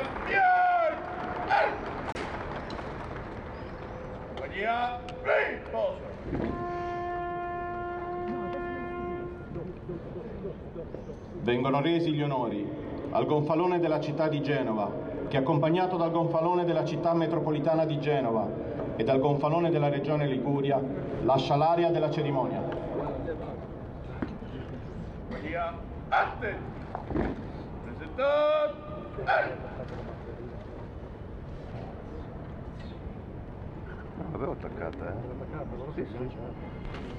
Vengono resi gli onori al gonfalone della città di Genova, che accompagnato dal gonfalone della città metropolitana di Genova e dal gonfalone della regione Liguria, lascia l'area della cerimonia. L'avevo attaccata, Sì, sì.